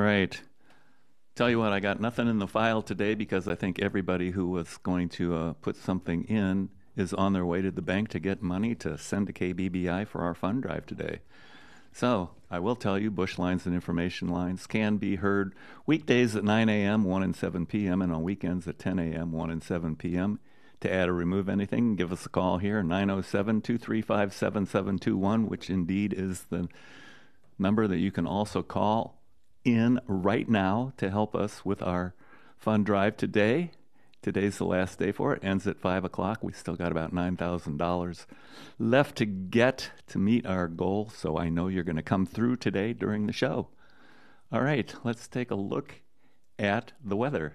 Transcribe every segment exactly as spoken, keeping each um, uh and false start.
right. Tell you what, I got nothing in the file today because I think everybody who was going to uh, put something in is on their way to the bank to get money to send to K B B I for our fund drive today. So I will tell you, Bush Lines and Information Lines can be heard weekdays at nine a.m., one and seven p.m., and on weekends at ten a.m., one and seven p.m. To add or remove anything, give us a call here, nine oh seven, two three five, seven seven two one, which indeed is the number that you can also call in right now to help us with our fund drive today. Today's the last day for it. Ends at five o'clock. We still got about nine thousand dollars left to get to meet our goal, so I know you're going to come through today during the show. All right, let's take a look at the weather.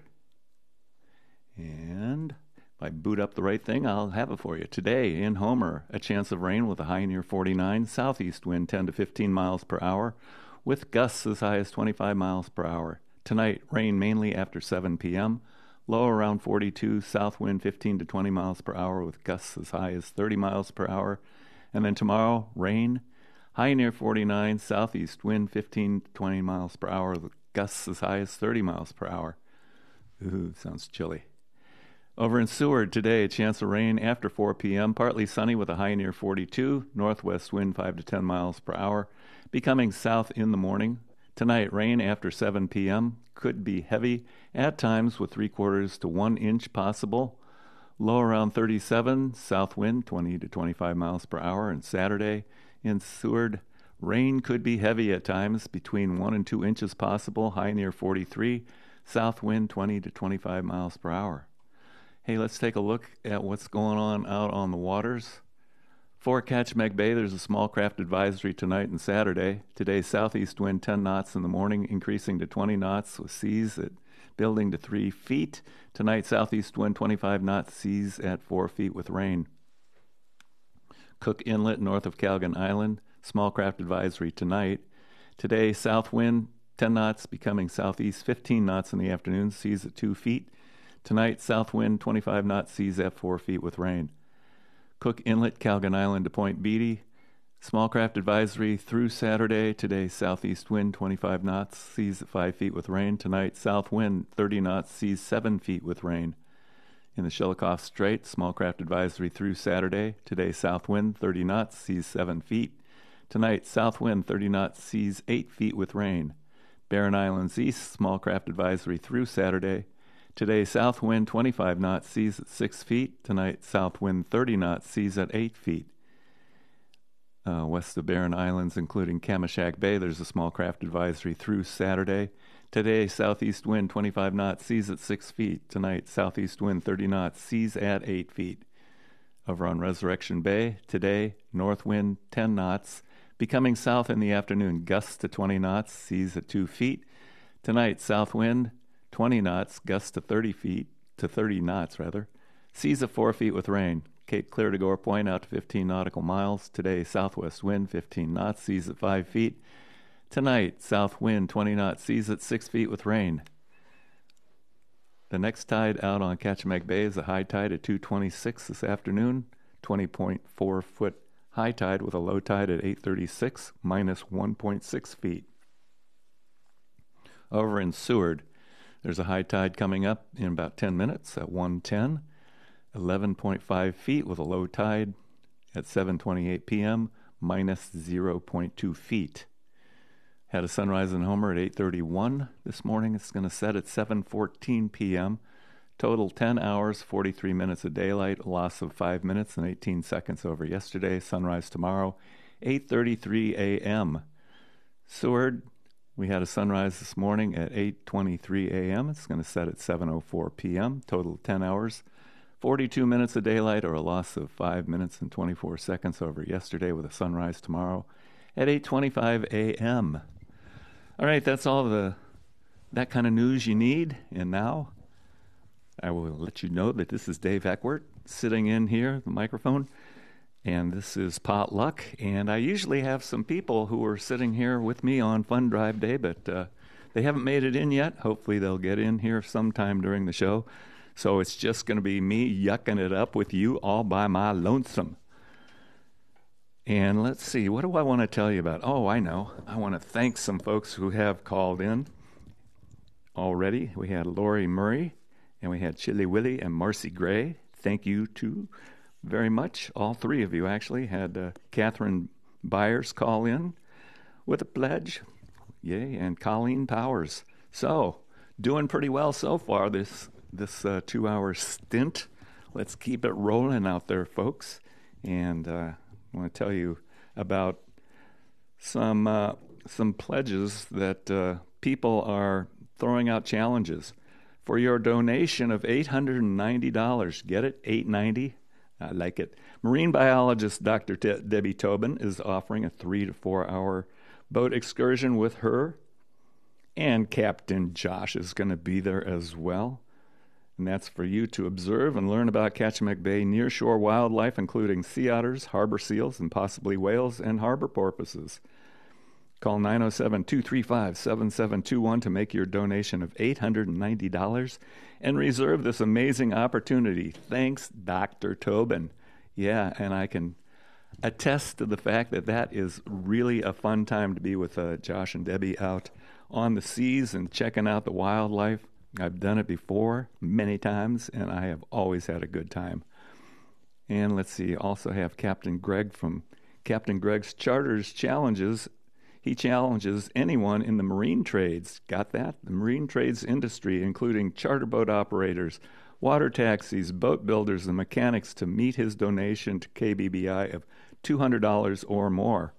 And if I boot up the right thing, I'll have it for you. Today in Homer, a chance of rain with a high near forty-nine, southeast wind ten to fifteen miles per hour, with gusts as high as twenty-five miles per hour. Tonight, rain mainly after seven p.m., low around forty-two, south wind fifteen to twenty miles per hour with gusts as high as thirty miles per hour. And then tomorrow, rain, high near forty-nine, southeast wind fifteen to twenty miles per hour with gusts as high as thirty miles per hour. Ooh, sounds chilly. Over in Seward today, a chance of rain after four p.m., partly sunny with a high near forty-two, northwest wind five to ten miles per hour, becoming south in the morning. Tonight, rain after seven p.m., could be heavy at times with three quarters to one inch possible. Low around thirty-seven, south wind twenty to twenty-five miles per hour. And Saturday in Seward, rain could be heavy at times, between one and two inches possible, high near forty-three, south wind twenty to twenty-five miles per hour. Hey, let's take a look at what's going on out on the waters. For Kachemak Bay, there's a small craft advisory tonight and Saturday. Today, southeast wind ten knots in the morning, increasing to twenty knots with seas at building to three feet. Tonight, southeast wind twenty-five knots, seas at four feet with rain. Cook Inlet, north of Calgon Island, small craft advisory tonight. Today, south wind ten knots, becoming southeast fifteen knots in the afternoon, seas at two feet. Tonight, south wind twenty-five knots, seas at four feet with rain. Cook Inlet, Calgon Island to Point Beatty, small craft advisory through Saturday. Today, southeast wind twenty-five knots, seas at five feet with rain. Tonight, south wind thirty knots, seas seven feet with rain. In the Shelikof Strait, small craft advisory through Saturday. Today, south wind thirty knots, seas seven feet. Tonight, south wind thirty knots, seas eight feet with rain. Barren Islands East, small craft advisory through Saturday. Today, south wind twenty-five knots, seas at six feet. Tonight, south wind thirty knots, seas at eight feet. Uh, west of Barren Islands, including Kamishak Bay, there's a small craft advisory through Saturday. Today, southeast wind twenty-five knots, seas at six feet. Tonight, southeast wind thirty knots, seas at eight feet. Over on Resurrection Bay, today, north wind ten knots, becoming south in the afternoon, gusts to twenty knots, seas at two feet. Tonight, south wind twenty knots, gusts to thirty feet, to thirty knots rather. Seas at four feet with rain. Cape Clear to Gore Point out to fifteen nautical miles. Today, southwest wind fifteen knots, seas at five feet. Tonight, south wind twenty knots, seas at six feet with rain. The next tide out on Kachemak Bay is a high tide at two twenty-six this afternoon, twenty point four foot high tide with a low tide at eight thirty-six, minus one point six feet. Over in Seward, there's a high tide coming up in about ten minutes at one ten, eleven point five feet with a low tide at seven twenty-eight p.m., minus zero point two feet. Had a sunrise in Homer at eight thirty-one this morning. It's going to set at seven fourteen p.m. Total ten hours, forty-three minutes of daylight, a loss of five minutes and eighteen seconds over yesterday. Sunrise tomorrow, eight thirty-three a.m. Seward, we had a sunrise this morning at eight twenty-three a.m. It's going to set at seven oh four p.m. Total ten hours, forty-two minutes of daylight, or a loss of five minutes and twenty-four seconds over yesterday, with a sunrise tomorrow at eight twenty-five a.m. All right, that's all the that kind of news you need. And now I will let you know that this is Dave Eckert sitting in here, the microphone. And this is Potluck, and I usually have some people who are sitting here with me on Fund Drive Day, but uh, they haven't made it in yet. Hopefully they'll get in here sometime during the show. So it's just going to be me yucking it up with you all by my lonesome. And let's see, what do I want to tell you about? Oh, I know. I want to thank some folks who have called in already. We had Lori Murray, and we had Chili Willie and Marcy Gray. Thank you to very much. All three of you actually had uh, Catherine Byers call in with a pledge. Yay, and Colleen Powers. So, doing pretty well so far this this uh, two-hour stint. Let's keep it rolling out there, folks. And uh, I want to tell you about some uh, some pledges that uh, people are throwing out challenges. For your donation of eight hundred ninety dollars, get it? eight hundred ninety dollars? I like it. Marine biologist Doctor Te- Debbie Tobin is offering a three to four hour boat excursion with her, and Captain Josh is going to be there as well. And that's for you to observe and learn about Kachemak Bay nearshore wildlife, including sea otters, harbor seals, and possibly whales and harbor porpoises. Call nine oh seven, two three five, seven seven two one to make your donation of eight hundred ninety dollars and reserve this amazing opportunity. Thanks, Doctor Tobin. Yeah, and I can attest to the fact that that is really a fun time to be with uh, Josh and Debbie out on the seas and checking out the wildlife. I've done it before many times, and I have always had a good time. And let's see, also have Captain Greg from Captain Greg's Charters Challenges. He challenges anyone in the marine trades. Got that? The marine trades industry, including charter boat operators, water taxis, boat builders, and mechanics, to meet his donation to K B B I of two hundred dollars or more.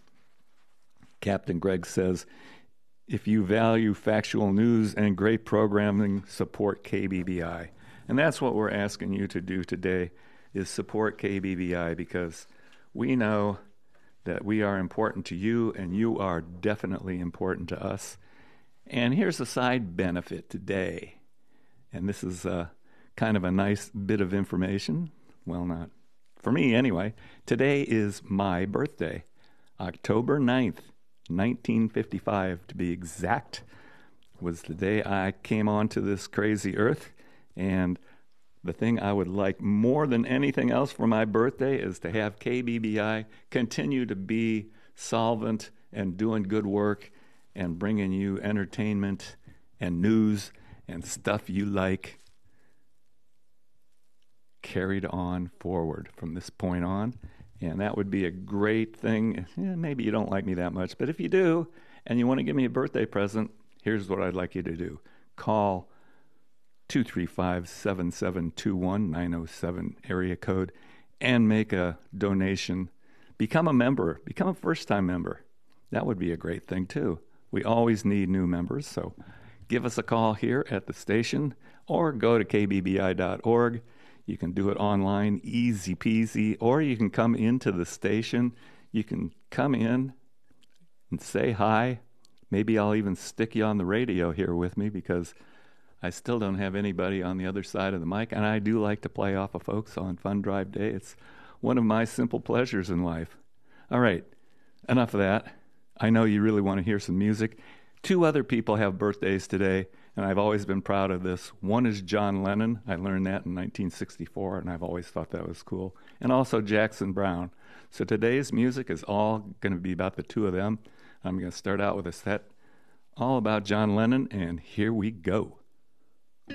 Captain Greg says, if you value factual news and great programming, support K B B I. And that's what we're asking you to do today, is support K B B I, because we know that we are important to you, and you are definitely important to us. And here's a side benefit today. And this is uh, kind of a nice bit of information. Well, not for me anyway. Today is my birthday, October ninth, nineteen fifty-five to be exact, was the day I came onto this crazy earth. And the thing I would like more than anything else for my birthday is to have K B B I continue to be solvent and doing good work and bringing you entertainment and news and stuff you like, carried on forward from this point on. And that would be a great thing. Yeah, maybe you don't like me that much, but if you do and you want to give me a birthday present, here's what I'd like you to do. Call two three five, seven seven two one, nine oh seven area code and make a donation. Become a member. Become a first-time member. That would be a great thing, too. We always need new members, so give us a call here at the station or go to k b b i dot org. You can do it online, easy peasy, or you can come into the station. You can come in and say hi. Maybe I'll even stick you on the radio here with me, because I still don't have anybody on the other side of the mic, and I do like to play off of folks on Fun Drive Day. It's one of my simple pleasures in life. All right, enough of that. I know you really want to hear some music. Two other people have birthdays today, and I've always been proud of this. One is John Lennon. I learned that in nineteen sixty-four, and I've always thought that was cool. And also Jackson Browne. So today's music is all going to be about the two of them. I'm going to start out with a set all about John Lennon, and here we go.